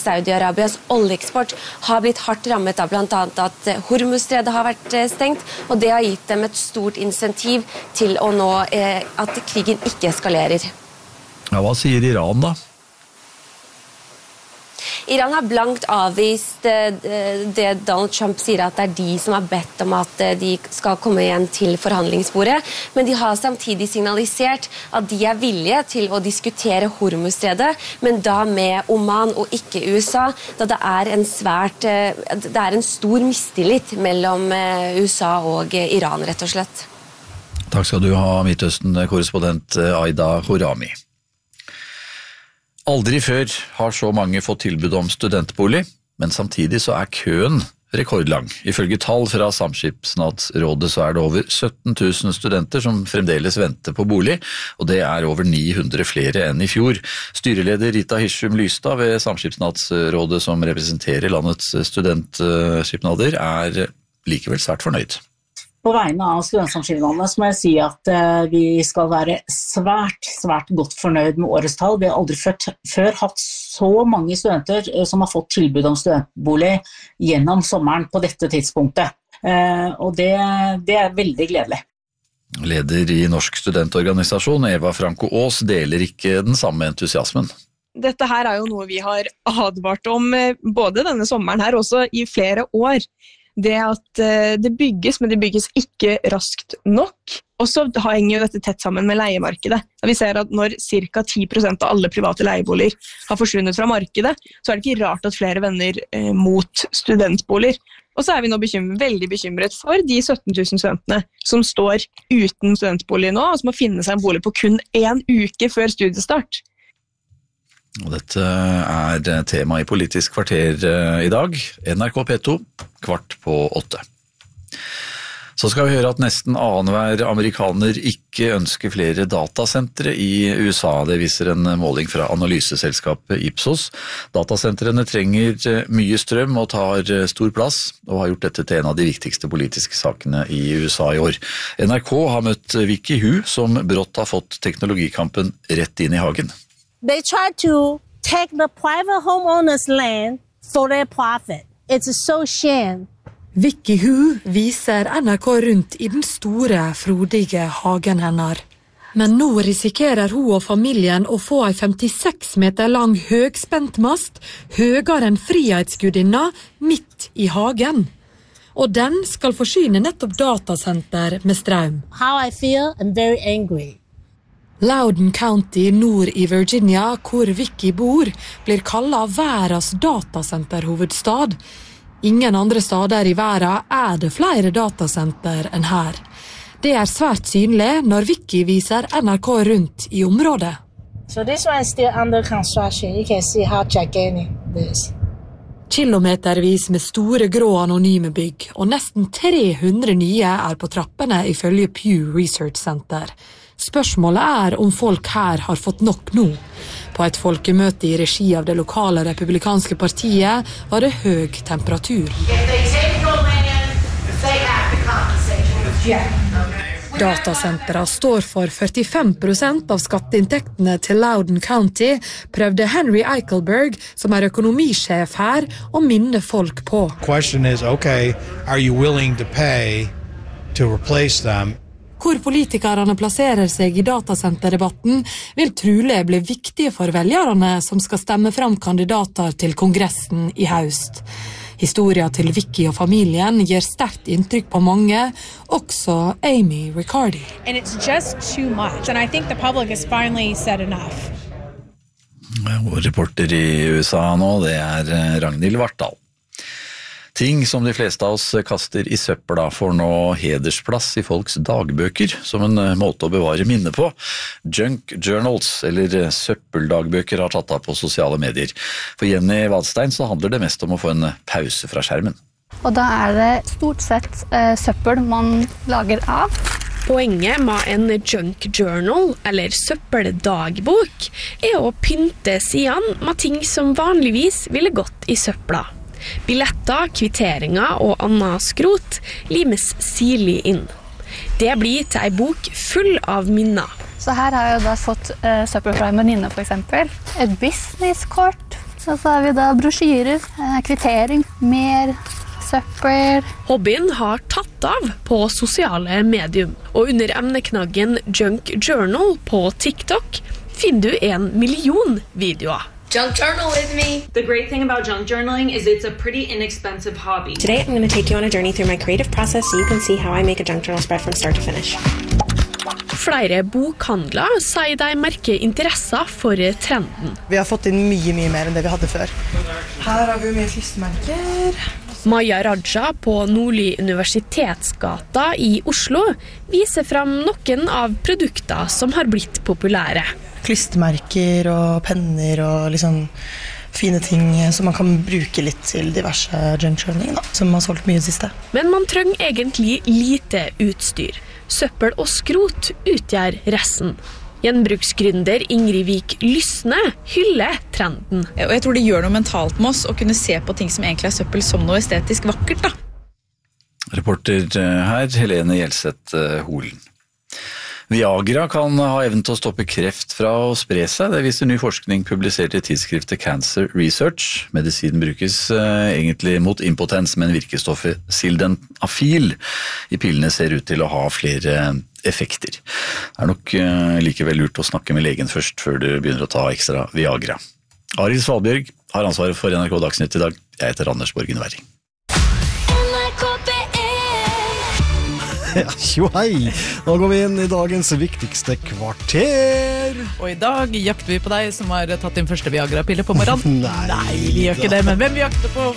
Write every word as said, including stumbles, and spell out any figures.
Saudi-Arabias oljeeksport har blitt hardt rammet av blant annet at Hormuzstredet har vært stengt, og det har gitt dem et stort insentiv til å nå eh, at krigen ikke eskalerer. Ja, hva sier Iran da? Iran har blankt avvist det Donald Trump sier at det er de som har bedt om at de skal komme igjen til forhandlingsbordet, men de har samtidig signalisert at de er villige til å diskutere Hormuzstredet, men da med Oman og ikke U S A, da det er en svært, det er en stor mistillit mellom U S A og Iran, rett og slett. Takk skal du ha, Midtøsten-korrespondent Aida Horami. Aldri før har så mange fått tilbud om studentbolig, men samtidig så er køen rekordlang. Ifølge tall fra Samskipnadsrådet så er det over sytten tusen studenter som fremdeles venter på bolig, og det er over ni hundre flere enn i fjor. Styreleder Rita Hirschum Lystad ved Samskipnadsrådet, som representerer landets studentskipnader, er likevel svært fornøyd. På vegne av studentsamskipnadene så må jeg si at uh, vi skal være svært, svært godt fornøyd med årets tall. Vi har aldri før, før hatt så mange studenter uh, som har fått tilbud om studentbolig gjennom sommeren på dette tidspunktet. Uh, og det, det er veldig gledelig. Leder i Norsk studentorganisasjon, Eva Franco Aas, deler ikke den samme entusiasmen. Dette her er jo noe vi har advart om både denne sommeren her, også i flere år. Det at det bygges, men det bygges ikke raskt nok. Og så henger jo dette tett sammen med leiemarkedet. Vi ser at når ca ti prosent av alle private leieboliger har forsvunnet fra markedet, så er det ikke rart at flere vender eh, mot studentboliger. Og så er vi nå bekymret, veldig bekymret for de sytten tusen studentene som står uten studentbolig nå, og som må finne seg en bolig på kun en uke før studiestart. Og dette er tema i Politisk kvarter i dag. N R K P to, kvart på åtte. Så skal vi høre at nesten annenhver amerikaner ikke ønsker flere datasentre i U S A. Det viser en måling fra analyseselskapet Ipsos. Datasentrene trenger mye strøm og tar stor plass, og har gjort dette til en av de viktigste politiske sakene i U S A i år. N R K har møtt Vicky Hu, som brått har fått teknologikampen rett inn i hagen. They try to take the private homeowners' land for their profit. It's so shame. Vicky Hu viser N R K rundt i den store, frodige hagen hennes. Men nå risikerer hun og familien å få en femtiseks meter lang høgspentmast, høyere enn Frihetsgudinna, midt i hagen. Og den skal forsyne nettopp datasenter med strøm. How I feel, I'm very angry. Loudoun County nord i Virginia, hvor Vicky bor, blir kallet verdens datasenterhovedstad. Ingen andre stader i verden er det flere datasenter enn her. Det er svært synlig når Vicky viser N R K rundt i området. So this one is still under construction. You can see how gigantic this is. Kilometervis med store grå anonyme bygg, og nesten tre hundre nye er på trappene ifølge Pew Research Center. Spørsmålet er om folk her har fått nok nå. På et folkemøte i regi av det lokale republikanske partiet var det høy temperatur. Datasentra står for førtifem prosent av skatteinntektene til Loudoun County, prøvde Henry Eichelberg, som er økonomisjef her, å minne folk på. Question is, okay, are you willing to pay to replace them? Hvor politikerne plasserer seg i datasenterdebatten vil trolig bli viktige for velgerne som skal stemme fram kandidater til kongressen i høst. Historien til Vicky og familien gir sterkt inntrykk på mange, også Amy Riccardi. And it's just too much, and I think the public has finally said enough. Vår reporter i U S A nå, det er Ragnhild Vartdal. Ting som de fleste av oss kaster i søpla får nå hedersplass i folks dagbøker, som en måte å bevare minne på. Junk journals, eller søppeldagbøker, har tatt av på sosiale medier. For Jenny Vadstein så handler det mest om å få en pause fra skjermen. Og da er det stort sett eh, søppel man lager av. Poenget med en junk journal, eller søppeldagbok, er å pynte sidene med ting som vanligvis ville gått i søpla. Billetter, kvitteringer og annet skrot limes sirlig inn. Det blir til en bok full av minner. Så her har jeg da fått uh, søppel fra en venninne for eksempel. Et businesskort, Og så har vi da brosjyrer, eh, kvittering, mer søppel. Hobbyen har tatt av på sosiale medium, og under emneknaggen Junk Journal på TikTok finner du en million videoer. Junk journal with me. The great thing about junk journaling is it's a pretty inexpensive hobby. Today I'm going to take you on a journey through my creative process so you can see how I make a junk journal spread from start to finish. Flere bokhandler sier de merker interesser for trenden. Vi har fått inn mye, mye mer enn det vi hadde før. Her har vi mye klistremerker. Maja Raja på Nordli Universitetsgata i Oslo viser fram noen av produkter som har blitt populære. Klistremerker og penner og liksom fine ting som man kan bruke litt til diverse junk journaling, da, som har solgt mye siste. Men man trenger egentlig lite utstyr. Søppel og skrot utgjør resten. Gjenbruksgründer Ingrid Vik Lysne hyller trenden. Og jeg tror det gjør noe mentalt med oss å kunne se på ting som egentlig er søppel som noe estetisk vakkert, da. Reporter her, Helene Gjelseth Holen. Viagra kan ha evnen til å stoppe kreft fra å spre seg. Det viser ny forskning publisert i tidsskriftet Cancer Research. Medisinen brukes eh, egentlig mot impotens, men virkestoffet sildenafil i pillene ser ut til å ha flere effekter. Det er nok eh, likevel lurt å snakke med legen først før du begynner å ta ekstra Viagra. Arild Svalbjørg har ansvaret for N R K Dagsnytt i dag. Jeg heter Anders Borgen Werring. Ja, jo hei! Nå går vi inn i dagens viktigste kvarter. Og i dag jakter vi på deg som har tatt din første Viagra-pille på morgenen. Nei, Nei, vi gjør ikke det, men hvem vi jakter på